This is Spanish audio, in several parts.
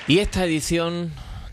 Y esta edición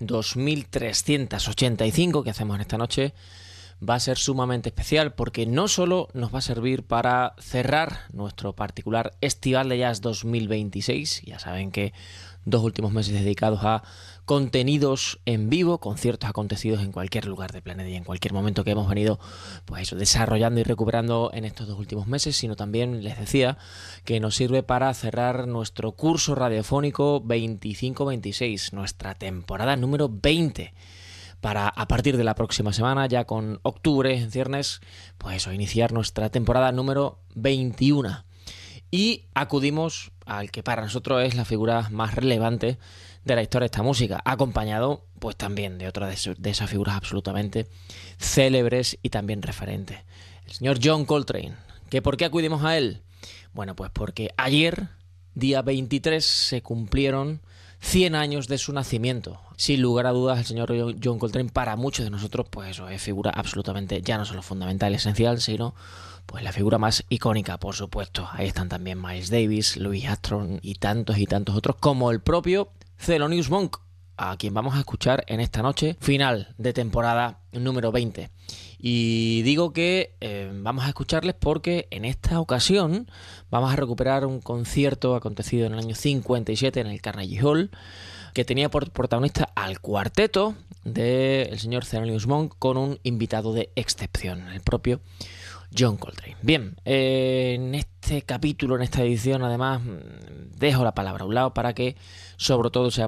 2385 que hacemos en esta noche va a ser sumamente especial porque no solo nos va a servir para cerrar nuestro particular Estival de Jazz 2026, ya saben que 2 últimos meses dedicados a contenidos en vivo, conciertos acontecidos en cualquier lugar del planeta y en cualquier momento que hemos venido pues eso, desarrollando y recuperando en estos 2 últimos meses, sino también les decía que nos sirve para cerrar nuestro curso radiofónico 25-26, nuestra temporada número 20. Para a partir de la próxima semana, ya con octubre en ciernes, pues eso, iniciar nuestra temporada número 21. Y acudimos al que para nosotros es la figura más relevante de la historia de esta música, acompañado pues también de otra de esas figuras absolutamente célebres y también referentes, el señor John Coltrane. ¿Que por qué acudimos a él? Bueno, pues porque ayer, día 23, se cumplieron 100 años de su nacimiento. Sin lugar a dudas, el señor John Coltrane, para muchos de nosotros, pues eso es figura absolutamente, ya no solo fundamental y esencial, sino pues la figura más icónica, por supuesto. Ahí están también Miles Davis, Louis Armstrong y tantos otros, como el propio Thelonious Monk, a quien vamos a escuchar en esta noche final de temporada número 20. Y digo que vamos a escucharles porque en esta ocasión vamos a recuperar un concierto acontecido en el año 57 en el Carnegie Hall, que tenía por protagonista al cuarteto del señor Thelonious Monk con un invitado de excepción, el propio John Coltrane. Bien, en este capítulo, en esta edición, además, dejo la palabra a un lado para que, sobre todo, sea